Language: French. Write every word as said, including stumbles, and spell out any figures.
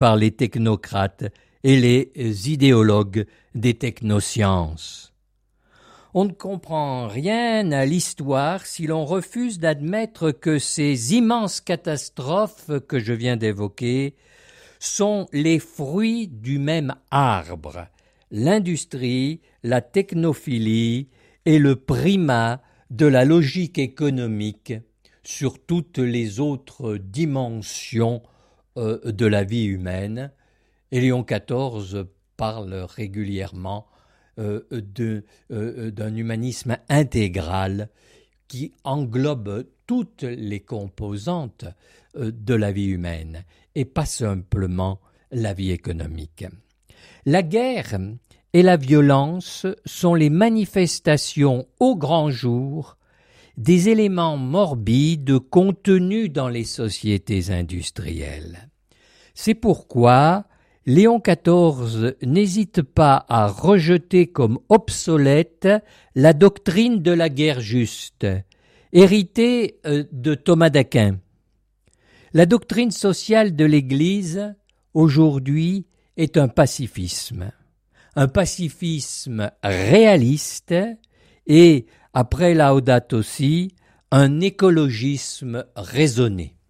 par les technocrates et les idéologues des technosciences. On ne comprend rien à l'histoire si l'on refuse d'admettre que ces immenses catastrophes que je viens d'évoquer sont les fruits du même arbre, l'industrie, la technophilie et le primat de la logique économique sur toutes les autres dimensions euh, de la vie humaine. Et Léon quatorze parle régulièrement euh, de, euh, d'un humanisme intégral qui englobe toutes les composantes euh, de la vie humaine et pas simplement la vie économique. La guerre et la violence sont les manifestations au grand jour des éléments morbides contenus dans les sociétés industrielles. C'est pourquoi Léon quatorze n'hésite pas à rejeter comme obsolète la doctrine de la guerre juste, héritée de Thomas d'Aquin. La doctrine sociale de l'Église, aujourd'hui, est un pacifisme. Un pacifisme réaliste et, après Laudato Si, un écologisme raisonné.